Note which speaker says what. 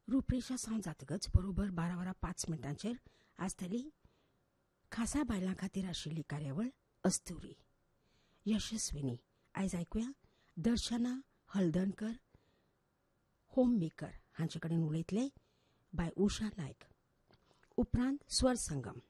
Speaker 1: रुपरेषा सावन जातकच बरोबर 12:05 आसतली खासा बायलां खातीर आशिल्ली कार्यावळ अस्तुरी यशस्विनी. आयज आयकुया दर्शना हळदणकर होम मेकर हांचे कडेन उलयतले बाय उषा नायक. उपरांत स्वर संगम.